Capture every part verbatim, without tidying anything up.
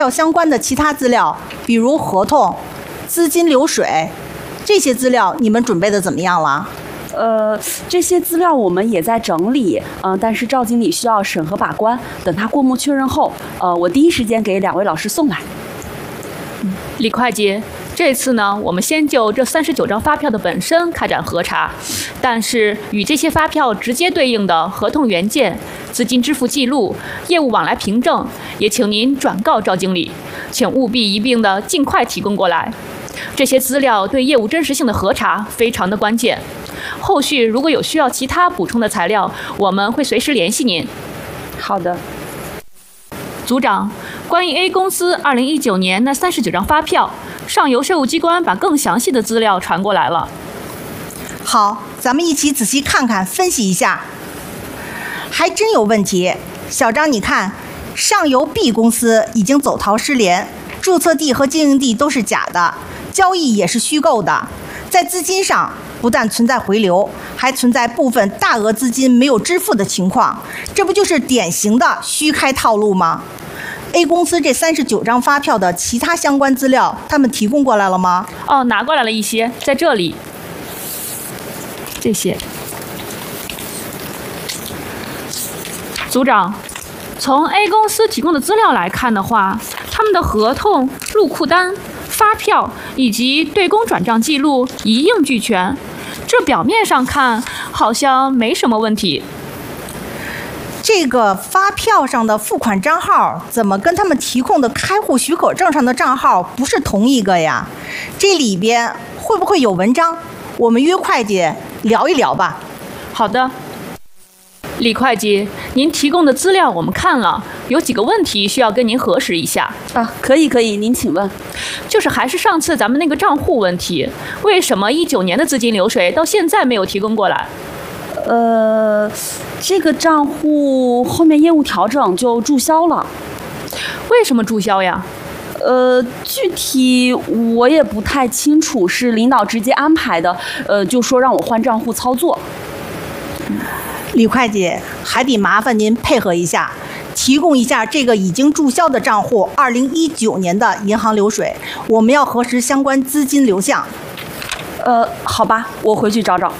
有相关的其他资料，比如合同、资金流水，这些资料你们准备的怎么样了？ 呃，这些资料我们也在整理，嗯、呃，但是赵经理需要审核把关，等他过目确认后，呃，我第一时间给两位老师送来。 嗯、李会计，这次呢，我们先就这三十九张发票的本身开展核查，但是与这些发票直接对应的合同原件、资金支付记录、业务往来凭证，也请您转告赵经理，请务必一并的尽快提供过来。这些资料对业务真实性的核查非常的关键。后续如果有需要其他补充的材料，我们会随时联系您。 好的。 组长，关于 A 公司二零一九年那三十九张发票，上游税务机关把更详细的资料传过来了。 好，咱们一起仔细看看，分析一下。还真有问题。小张，你看，上游 B 公司已经走逃失联，注册地和经营地都是假的，交易也是虚构的。在资金上不但存在回流，还存在部分大额资金没有支付的情况，这不就是典型的虚开套路吗？ A 公司这三十九张发票的其他相关资料，他们提供过来了吗？ 哦，拿过来了一些，在这里。这些。组长，从 A 公司提供的资料来看的话，他们的合同、入库单、发票以及对公转账记录一应俱全，这表面上看好像没什么问题。 这个发票上的付款账号怎么跟他们提供的开户许可证上的账号不是同一个呀？这里边会不会有文章？我们约会计聊一聊吧。 好的。李会计，您提供的资料我们看了，有几个问题需要跟您核实一下。 啊，可以可以，您请问。 就是还是上次咱们那个账户问题，为什么一九年的资金流水到现在没有提供过来？ 呃，这个账户后面业务调整就注销了。 为什么注销呀？ 呃，具体我也不太清楚，是领导直接安排的，呃，就说让我换账户操作。 李会计，还得麻烦您配合一下，提供一下这个已经注销的账户二零一九年的银行流水，我们要核实相关资金流向。 呃，好吧，我回去找找。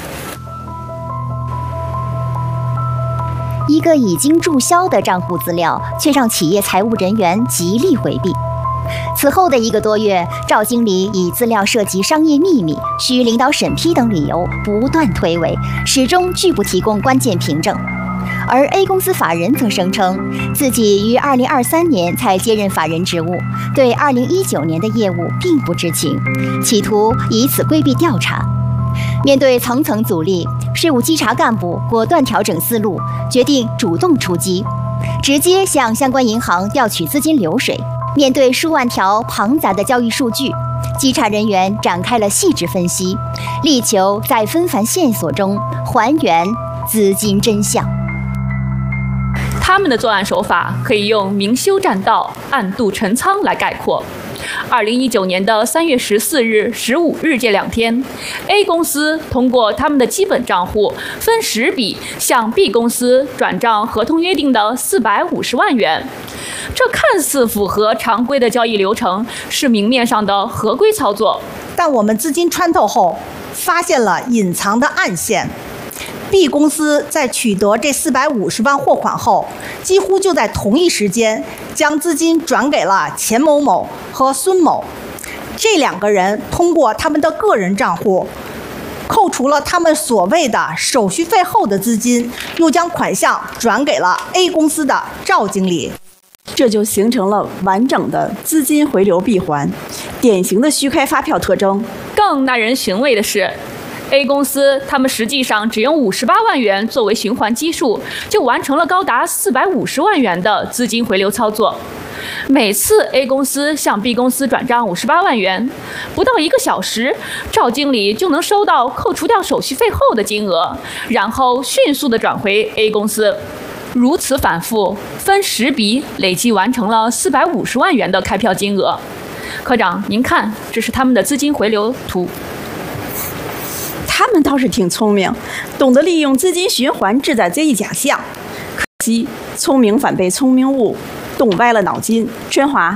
一个已经注销的账户资料，却让企业财务人员极力回避。此后的一个多月，赵经理以资料涉及商业秘密、需领导审批等理由不断推诿，始终拒不提供关键凭证。而 A 公司法人则声称，自己于二零二三年才接任法人职务，对二零一九年的业务并不知情，企图以此规避调查。面对层层阻力，税务稽查干部果断调整思路，决定主动出击，直接向相关银行调取资金流水。面对数万条庞杂的交易数据，稽查人员展开了细致分析，力求在纷繁线索中还原资金真相。 他们的作案手法可以用明修栈道、暗度陈仓来概括。二零一九年的三月十四日、十五日这两天 ，A 公司通过他们的基本账户分十笔向 B 公司转账合同约定的四百五十万元。这看似符合常规的交易流程，是明面上的合规操作。 但我们资金穿透后，发现了隐藏的暗线。B 公司在取得这四百五十万货款后，几乎就在同一时间将资金转给了钱某某和孙某。这两个人通过他们的个人账户，扣除了他们所谓的手续费后的资金，又将款项转给了 A 公司的赵经理。 这就形成了完整的资金回流闭环，典型的虚开发票特征。 更耐人寻味的是，A 公司他们实际上只用五十八万元作为循环基数，就完成了高达四百五十万元的资金回流操作。每次 A 公司向 B 公司转账五十八万元，不到一个小时，赵经理就能收到扣除掉手续费后的金额，然后迅速的转回 A 公司。如此反复，分十笔，累计完成了四百五十万元的开票金额。科长，您看，这是他们的资金回流图。 他们倒是挺聪明，懂得利用资金循环制造交易假象。可惜聪明反被聪明误， 动歪了脑筋。春华。